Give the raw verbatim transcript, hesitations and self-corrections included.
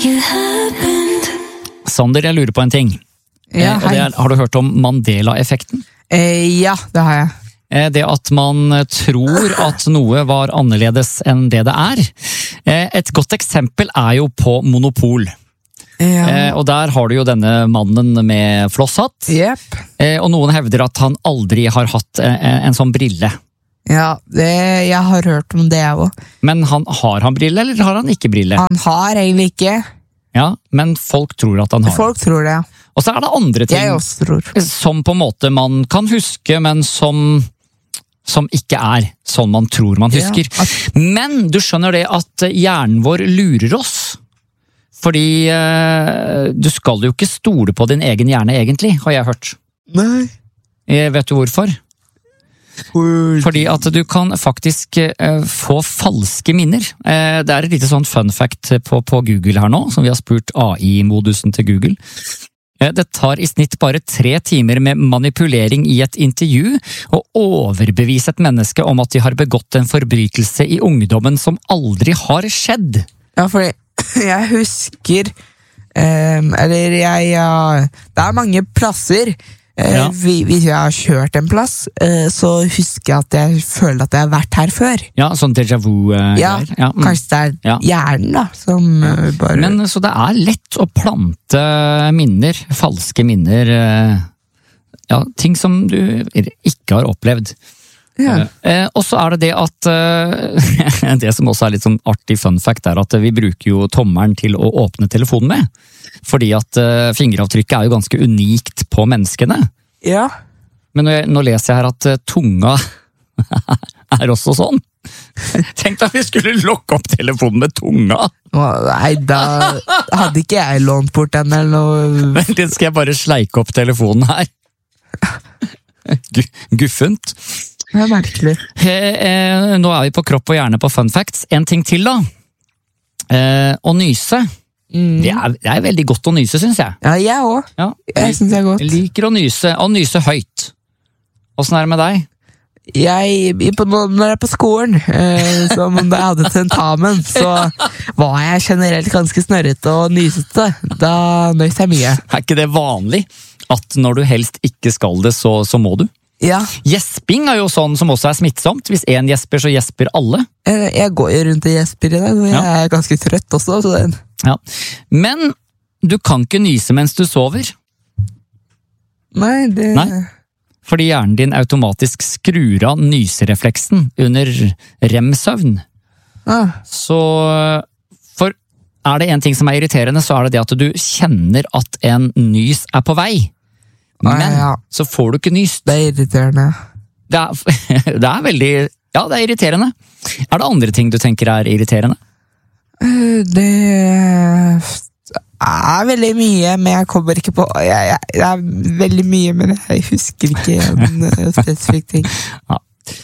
Sander, jeg lurer på en ting. Ja, eh, og det er, har du hørt om Mandela-effekten? Eh, ja, det har jeg. Eh, det at man tror at noe var annerledes enn det det er. Eh, et godt eksempel er jo på Monopol. Ja. Eh, og der har du jo denne mannen med flosshatt. Yep. Eh, og noen hevder at han aldri har hatt eh, en sånn brille. Ja, det, jeg har hørt om det også. Men han, har han brille, eller har han ikke brille? Han har egentlig ikke. Ja, men folk tror at han har. Folk tror det, ja. Og så er det andre ting. Jeg også tror. Som på en måte man kan huske, men som, som ikke er sånn man tror man husker. Ja, at... Men du skjønner det at hjernen vår lurer oss. Fordi eh, du skal jo ikke stole på din egen hjerne egentlig, har jeg hørt. Nei. Jeg vet du hvorfor? Hvor... Fordi at du kan faktisk eh, få falske minner. Eh, det er et lite sånn fun fact på, på Google her nå, som vi har spurt A I-modusen til Google. Eh, det tar i snitt bare tre timer med manipulering i et intervju å overbevise et menneske om at de har begått en forbrytelse i ungdommen som aldri har skjedd. Ja, fordi jeg husker um, Eller jeg ja, det er mange plasser uh, Ja. Hvis jeg har kjørt en plass uh, så husker jeg at jeg føler at jeg har vært her før. Ja, sånn déjà vu-greier. Ja, ja, mm. kanskje det er Ja. hjernen da som uh, bare Men så det er lett å plante minner, falske minner, eh, ja, ting som du ikke har opplevd. ja. Eh, og så er det det at eh, det som også er litt sånn artig fun fact er at vi bruker jo tommelen til å åpne telefonen med. Fordi at eh, fingeravtrykket er jo ganske unikt på menneskene. ja. Men nå, nå leser jeg her at eh, tunga er også sånn. Tenk deg at vi skulle lokke opp telefonen med tunga. Å, Nei, da hadde ikke jeg lånt bort den eller noe. Vent litt, skal jeg bare sleike opp telefonen her. Gu- Guffent. Det er merkelig. Eh, eh, nå er vi på kropp og hjerne på fun facts. En ting til da. Eh, å nyse. Mm. Det er, det er veldig godt å nyse, synes jeg. Ja, jeg også. Ja. Jeg synes det er godt. Jeg liker å nyse, og nyse høyt. Hvordan er det med deg? Jeg, i- på, når jeg er på skolen, eh, som da jeg hadde tentamen, så var jeg generelt ganske snørrete og nysete. Da nøys jeg mye. Er ikke det vanlig? At når du helst ikke skal det, så, så må du? Ja, Gjesping er jo sånn som også er smittsomt. Hvis en gjesper, så gjesper alle. eh, jeg går jo rundt og gjesper i dag, og jeg Ja. er ganske trøtt også. Så den. Ja. Men du kan ikke nyse mens du sover. Nei, det... Nei. Fordi hjernen din automatisk skrur av nyserefleksen under rem-søvn. Ah, Så for er det en ting som er irriterende, så er det det at du kjenner at en nys er på vei. Ah, Men ja. så får du ikke nyst. det er irriterende. Det er, det er veldig Ja, det er irriterende. Er det andre ting du tenker er irriterende? Eh, Det er veldig mye, men jeg kommer ikke på jeg, jeg, Det er veldig mye, men jeg husker ikke en eh, spesifikk ting. Ja,